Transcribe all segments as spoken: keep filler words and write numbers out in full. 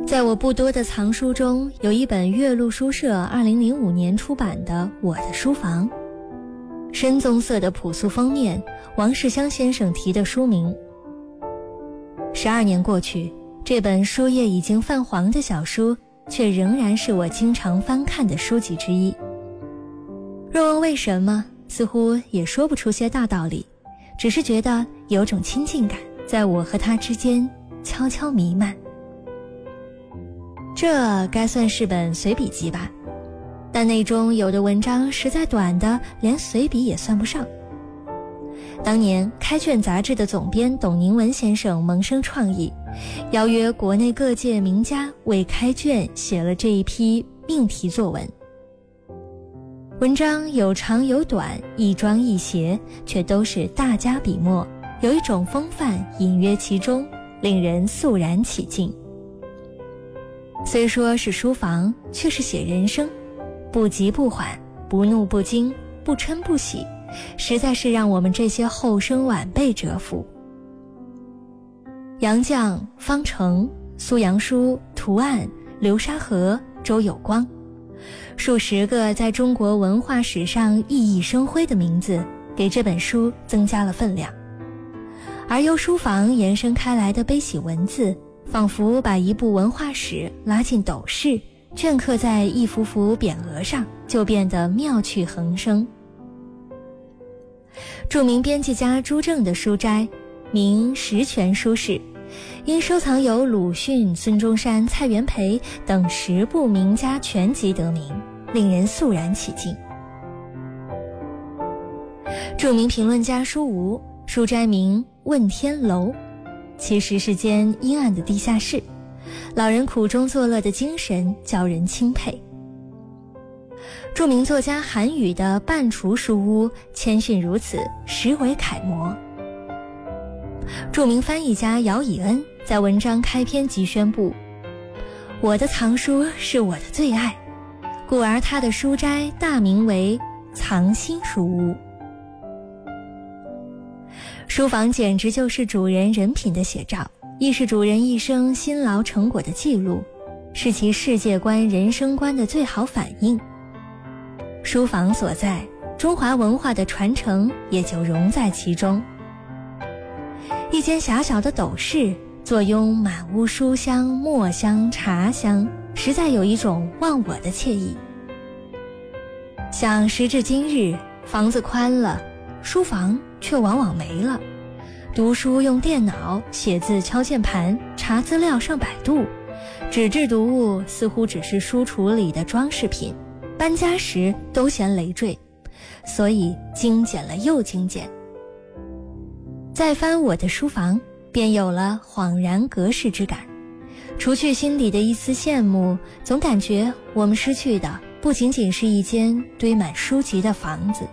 在我不多的藏书中，有一本岳麓书社二零零五年出版的《我的书房》，深棕色的朴素封面，王世襄先生题的书名。十二年过去，这本书页已经泛黄的小书，却仍然是我经常翻看的书籍之一。若问为什么，似乎也说不出些大道理，只是觉得有种亲近感在我和他之间悄悄弥漫。这该算是本随笔集吧，但内中有的文章实在短的连随笔也算不上。当年开卷杂志的总编董宁文先生萌生创意，邀约国内各界名家为开卷写了这一批命题作文。文章有长有短，一庄一谐，却都是大家笔墨，有一种风范隐约其中，令人肃然起敬。虽说是书房，却是写人生，不急不缓，不怒不惊，不嗔不喜，实在是让我们这些后生晚辈折服。杨绛、方成、苏阳书、涂岸、流沙河、周有光，数十个在中国文化史上熠熠生辉的名字，给这本书增加了分量。而由书房延伸开来的悲喜文字，仿佛把一部文化史拉进斗室，镌刻在一幅幅匾额上，就变得妙趣横生。著名编辑家朱正的书斋名十全书室，因收藏有鲁迅、孙中山、蔡元培等十部名家全集得名，令人肃然起敬。著名评论家舒吴，书斋名问天楼，其实是间阴暗的地下室，老人苦中作乐的精神叫人钦佩。著名作家韩愈的半厨书屋，谦逊如此，实为楷模。著名翻译家姚以恩在文章开篇即宣布，我的藏书是我的最爱，故而他的书斋大名为藏心书屋。书房简直就是主人人品的写照，亦是主人一生辛劳成果的记录，是其世界观人生观的最好反映。书房所在，中华文化的传承也就融在其中。一间狭小的斗室，坐拥满屋书香、墨香、茶香，实在有一种忘我的惬意。想时至今日，房子宽了，书房却往往没了。读书用电脑，写字敲键盘，查资料上百度，纸质读物似乎只是书橱里的装饰品，搬家时都嫌累赘，所以精简了又精简。再翻我的书房，便有了恍然隔世之感，除去心底的一丝羡慕，总感觉我们失去的不仅仅是一间堆满书籍的房子。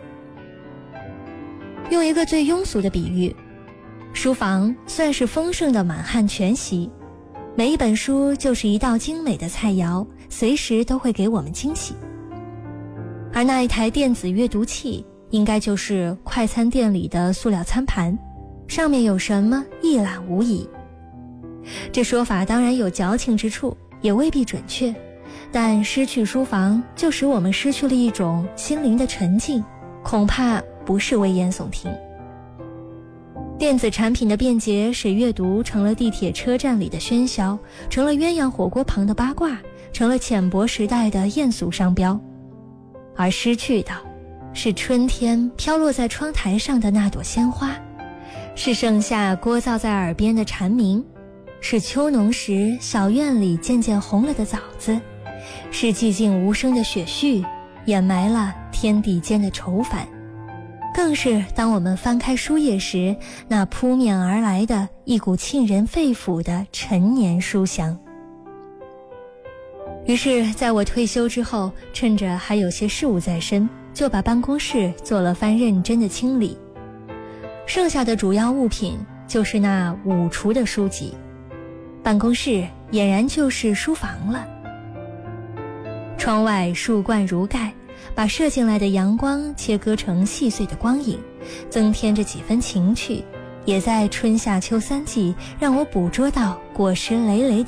用一个最庸俗的比喻，书房算是丰盛的满汉全席，每一本书就是一道精美的菜肴，随时都会给我们惊喜。而那一台电子阅读器，应该就是快餐店里的塑料餐盘，上面有什么一览无遗。这说法当然有矫情之处，也未必准确，但失去书房就使我们失去了一种心灵的沉静，恐怕不是危言耸听。电子产品的便捷使阅读成了地铁车站里的喧嚣，成了鸳鸯火锅旁的八卦，成了浅薄时代的艳俗商标。而失去的是春天飘落在窗台上的那朵鲜花，是盛夏聒噪在耳边的蝉鸣，是秋浓时小院里渐渐红了的枣子，是寂静无声的雪絮掩埋了天地间的愁烦，更是当我们翻开书页时，那扑面而来的一股沁人肺腑的陈年书香。于是在我退休之后，趁着还有些事务在身，就把办公室做了番认真的清理。剩下的主要物品就是那五橱的书籍，办公室俨然就是书房了。窗外树冠如盖，把射进来的阳光切割成细碎的光影，增添着几分情趣，也在春夏秋三季让我捕捉到果实累累